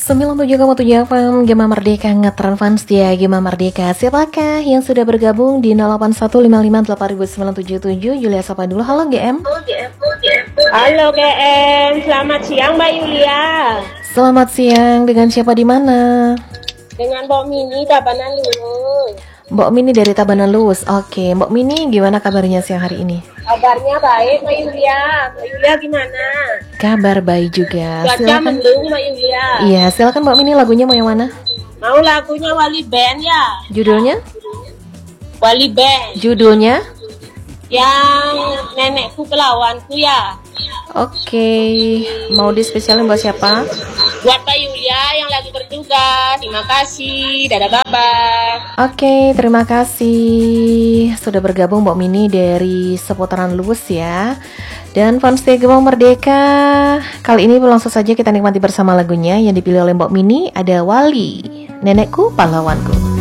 97,7 FM Gema Merdeka ngetren fans dia Gema Merdeka. Siapakah yang sudah bergabung di 0815540977? Yulia sapa dulu. Halo GM. Halo GM, selamat siang Mbak Yulia. Selamat siang, dengan siapa di mana? Dengan Mbak Mini Tabanan Lurus. Mbak Mini dari Tabanan Lurus. Oke, Mbak Mini gimana kabarnya siang hari ini? Kabarnya baik Mbak Yulia. Mbak Yulia gimana? Kabar baik juga. Cuaca mendung Mbak Yulia. Iya, silakan Mbak Mini, lagunya mau yang mana? Mau lagunya Wali Band ya? Judulnya? Wali Band. Judulnya? Yang nenekku kelawanku ya. Oke, mau dispesialin buat siapa? Buat Mbak Yulia yang lagi bertugas. Terima kasih. Dadah babak. Oke, terima kasih sudah bergabung Mbak Mini dari seputaran Luwus ya. Dan fans Gema Merdeka, kali ini langsung saja kita nikmati bersama lagunya yang dipilih oleh Mbak Mini. Ada Wali, Nenekku Pahlawanku.